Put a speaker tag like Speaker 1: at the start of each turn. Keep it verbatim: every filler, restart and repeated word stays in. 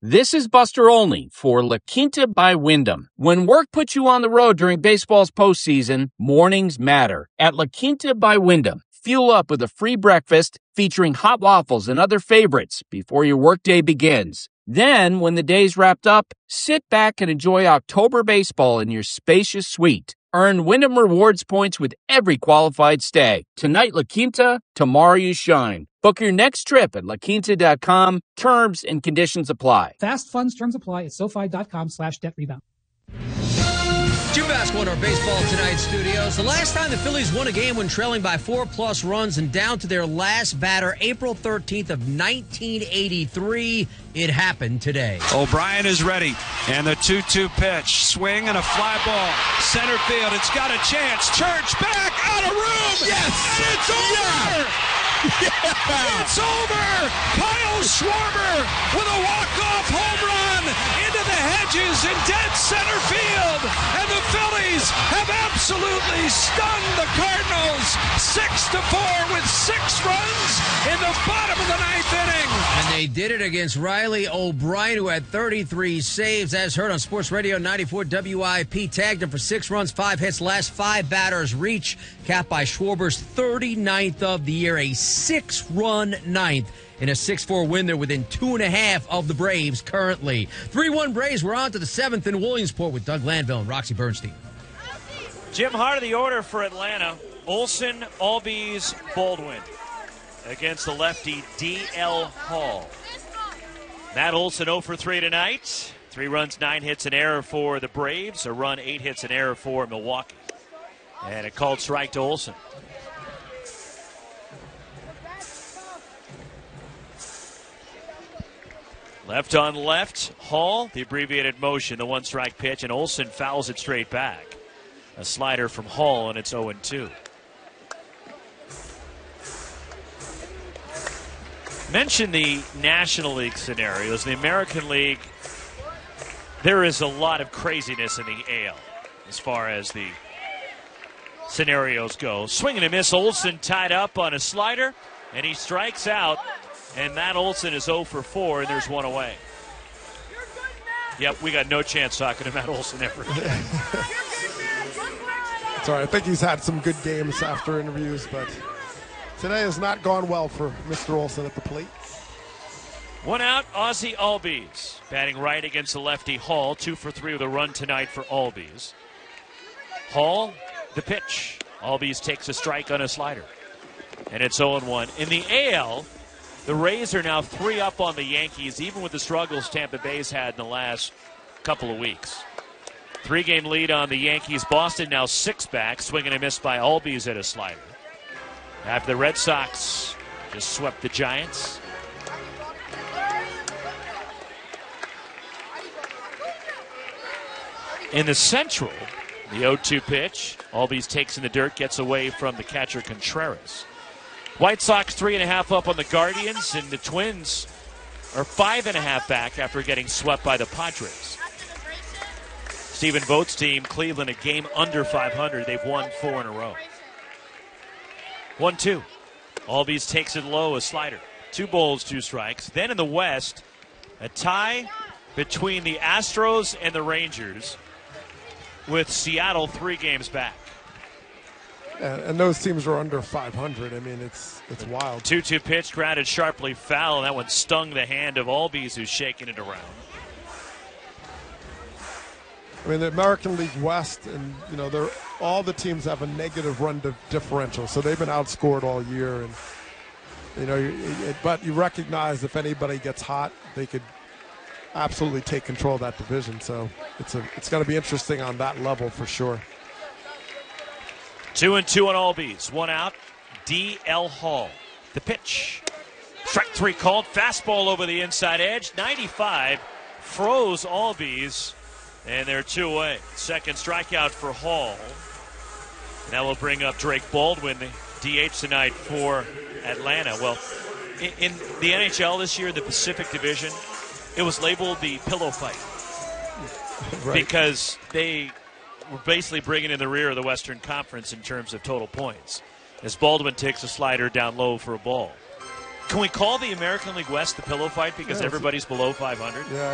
Speaker 1: This is Buster Olney for La Quinta by Wyndham. When work puts you on the road during baseball's postseason, mornings matter. At La Quinta by Wyndham, fuel up with a free breakfast featuring hot waffles and other favorites before your workday begins. Then, when the day's wrapped up, sit back and enjoy October baseball in your spacious suite. Earn Wyndham Rewards points with every qualified stay. Tonight, La Quinta, tomorrow you shine. Book your next trip at la quinta dot com. Terms and conditions apply.
Speaker 2: Fast funds terms apply at SoFi dot com slash debt rebound.
Speaker 3: Jim Vasco in our Baseball Tonight studios. The last time the Phillies won a game when trailing by four-plus runs and down to their last batter, April thirteenth of nineteen eighty-three. It happened today.
Speaker 4: O'Brien is ready, and the two two pitch. Swing and a fly ball. Center field, it's got a chance. Church back, out of room!
Speaker 5: Yes!
Speaker 4: And it's over!
Speaker 5: Yeah. Yeah.
Speaker 4: It's over! Kyle Schwarber with a walk-off home run into the hedges in dead center field. And the Phillies have absolutely stunned the Cardinals six to four with six runs in the bottom of the ninth inning.
Speaker 3: And they did it against Riley O'Brien, who had thirty-three saves. As heard on Sports Radio ninety-four W I P, tagged him for six runs, five hits, last five batters reach, capped by Schwarber's thirty-ninth of the year, a six-run ninth in a six four win. They're within two and a half of the Braves currently. three one Braves. We're on to the seventh in Williamsport with Doug Lanville and Roxy Bernstein.
Speaker 6: Jim, heart of the order for Atlanta. Olson, Albies, Baldwin against the lefty D L Hall. Matt Olson oh for three tonight. Three runs, nine hits, an error for the Braves. A run, eight hits, an error for Milwaukee. And a called strike to Olson. Left on left, Hall, the abbreviated motion, the one-strike pitch, and Olson fouls it straight back. A slider from Hall, and it's oh and two. Mention the National League scenarios. The American League, there is a lot of craziness in the A L as far as the scenarios go. Swing and a miss, Olson tied up on a slider, and he strikes out. And Matt Olson is oh for four, and there's one away. Yep, we got no chance talking to Matt Olson ever again.
Speaker 5: It's all right. I think he's had some good games after interviews, but today has not gone well for Mister Olson at the plate.
Speaker 6: One out, Ozzie Albies. Batting right against the lefty Hall. Two for three with a run tonight for Albies. Hall, the pitch. Albies takes a strike on a slider. And it's oh and one. In the A L, the Rays are now three up on the Yankees, even with the struggles Tampa Bay's had in the last couple of weeks. Three-game lead on the Yankees. Boston now six back, swinging a miss by Albies at a slider. After the Red Sox just swept the Giants. In the Central, the oh two pitch. Albies takes in the dirt, gets away from the catcher Contreras. White Sox three and a half up on the Guardians, and the Twins are five and a half back after getting swept by the Padres. Stephen Vogt's team, Cleveland, a game under five hundred. They've won four in a row. one two. Albies takes it low, a slider. Two balls, two strikes. Then in the West, a tie between the Astros and the Rangers, with Seattle three games back.
Speaker 5: And, and those teams are under five hundred. I mean, it's it's wild.
Speaker 6: two two pitch, grounded sharply foul, and that one stung the hand of Albies, who's shaking it around.
Speaker 5: I mean, the American League West, and you know, they're all the teams have a negative run di- differential, so they've been outscored all year. And you know, you, it, but you recognize if anybody gets hot, they could absolutely take control of that division. So it's a it's going to be interesting on that level for sure.
Speaker 6: Two and two on Albies. One out. D L Hall. The pitch. Strike three called. Fastball over the inside edge. ninety-five. Froze Albies. And they're two away. Second strikeout for Hall. And that will bring up Drake Baldwin, the D H tonight for Atlanta. Well, in, in the N H L this year, the Pacific Division, it was labeled the pillow fight. Right. Because they were basically bringing in the rear of the Western Conference in terms of total points, as Baldwin takes a slider down low for a ball. Can we call the American League West the pillow fight because yeah, everybody's below five hundred?
Speaker 5: Yeah.